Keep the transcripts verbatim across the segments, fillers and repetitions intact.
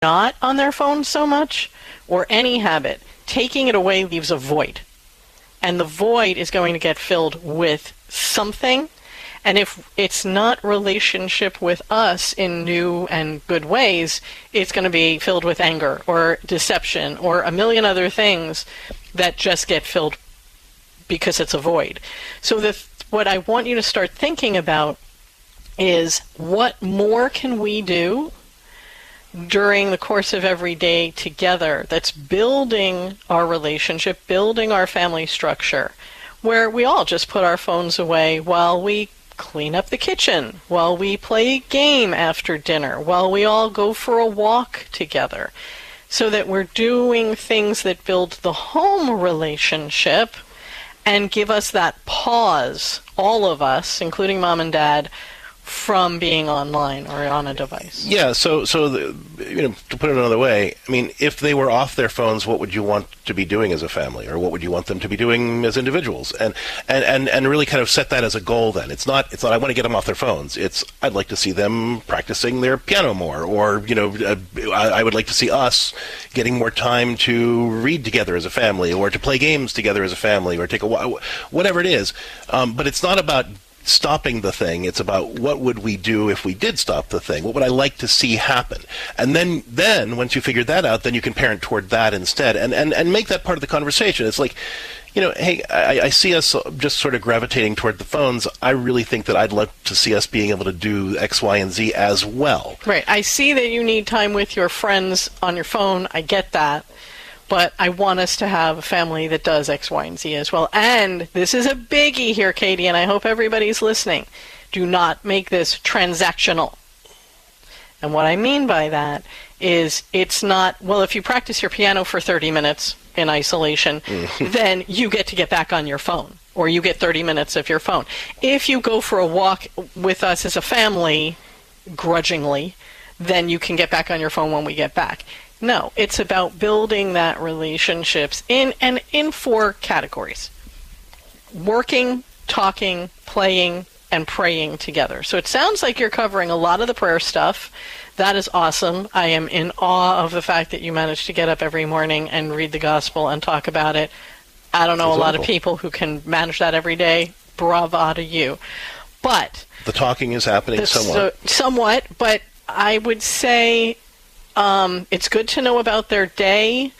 not on their phones so much, or any habit, taking it away leaves a void. And the void is going to get filled with something. And if it's not relationship with us in new and good ways, it's going to be filled with anger or deception or a million other things that just get filled because it's a void. So the, what I want you to start thinking about is, what more can we do during the course of every day together that's building our relationship, building our family structure, where we all just put our phones away while we clean up the kitchen, while we play a game after dinner, while we all go for a walk together, so that we're doing things that build the home relationship and give us that pause, all of us, including mom and dad, from being online or on a device. Yeah, so so the, you know, to put it another way, I mean, if they were off their phones, what would you want to be doing as a family, or what would you want them to be doing as individuals? And and, and, and really kind of set that as a goal. Then it's not it's not I want to get them off their phones. It's I'd like to see them practicing their piano more, or you know, uh, I, I would like to see us getting more time to read together as a family, or to play games together as a family, or take a whatever it is. Um, but it's not about stopping the thing. It's about, what would we do if we did stop the thing? What would I like to see happen? And then, then once you figure that out, then you can parent toward that instead, and, and, and make that part of the conversation. It's like, you know, hey, I, I see us just sort of gravitating toward the phones. I really think that I'd love to see us being able to do X, Y, and Z as well. Right. I see that you need time with your friends on your phone. I get that. But I want us to have a family that does X, Y, and Z as well. And this is a biggie here, Katie, and I hope everybody's listening. Do not make this transactional. And what I mean by that is, it's not, well, if you practice your piano for thirty minutes in isolation, mm-hmm. then you get to get back on your phone, or you get thirty minutes of your phone. If you go for a walk with us as a family, grudgingly, then you can get back on your phone when we get back. No, it's about building that relationships in and in four categories: working, talking, playing, and praying together. So it sounds like you're covering a lot of the prayer stuff. That is awesome. I am in awe of the fact that you managed to get up every morning and read the gospel and talk about it. I don't know That's a lot wonderful. of people who can manage that every day. Bravo to you. But the talking is happening the, somewhat. So, somewhat, but I would say Um, it's good to know about their day.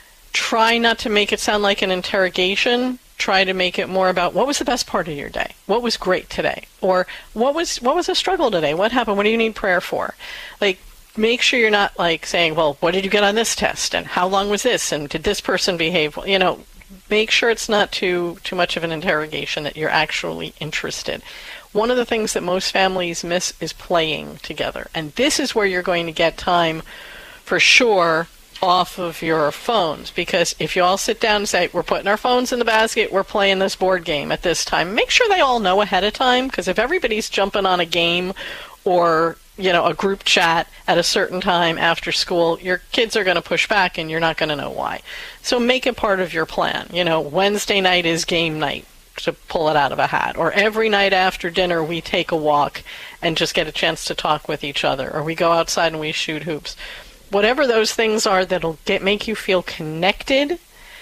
Try not to make it sound like an interrogation. Try to make it more about, what was the best part of your day? What was great today? Or what was what was a struggle today? What happened? What do you need prayer for? Like, make sure you're not like saying, well, what did you get on this test? And how long was this? And did this person behave? You know, make sure it's not too too much of an interrogation, that you're actually interested. One of the things that most families miss is playing together. And this is where you're going to get time, for sure, off of your phones. Because if you all sit down and say, we're putting our phones in the basket, we're playing this board game at this time, make sure they all know ahead of time. Because if everybody's jumping on a game or, you know, a group chat at a certain time after school, your kids are going to push back and you're not going to know why. So make it part of your plan. You know, Wednesday night is game night, to pull it out of a hat. Or every night after dinner we take a walk and just get a chance to talk with each other. Or we go outside and we shoot hoops. Whatever those things are that'll get make you feel connected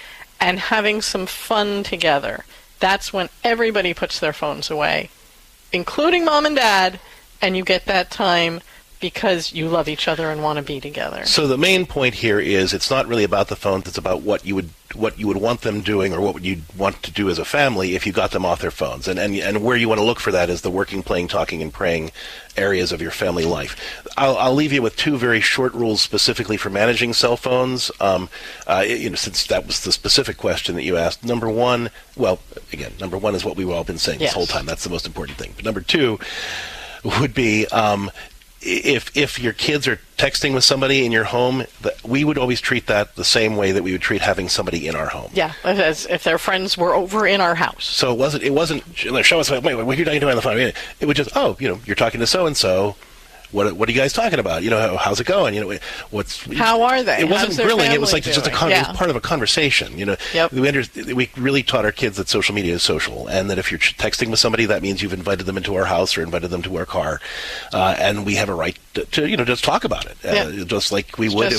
and having some fun together. That's when everybody puts their phones away, including mom and dad, and you get that time because you love each other and want to be together. So the main point here is, it's not really about the phones, it's about what you would what you would want them doing, or what would you want to do as a family if you got them off their phones. And, and and where you want to look for that is the working, playing, talking, and praying areas of your family life. I'll, I'll leave you with two very short rules specifically for managing cell phones, um, uh, you know, since that was the specific question that you asked. Number one, well, again, number one is what we've all been saying yes. this whole time. That's the most important thing. But number two would be, um, If if your kids are texting with somebody in your home, we would always treat that the same way that we would treat having somebody in our home. Yeah, as if their friends were over in our house. So it wasn't it wasn't show us, wait, what are you doing on the phone? It was just, oh, you know, you're talking to so and so. what what are you guys talking about? You know, how, how's it going? You know, what's How are they? It wasn't How's their grilling. It was family like just a doing? con- it Yeah. was part of a conversation. You know, Yep. we under- we really taught our kids that social media is social, and that if you're texting with somebody, that means you've invited them into our house or invited them to our car, uh, and we have a right to, to you know just talk about it, uh, Yeah. just like we It's would. just